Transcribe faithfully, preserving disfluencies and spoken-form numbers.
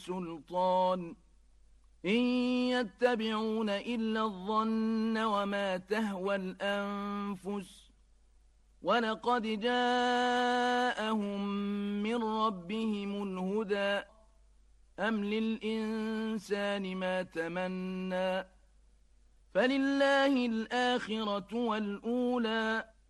سلطان إن يتبعون إلا الظن وما تهوى الأنفس ولقد جاءهم من ربهم الهدى أم للإنسان ما تمنى فلله الآخرة والأولى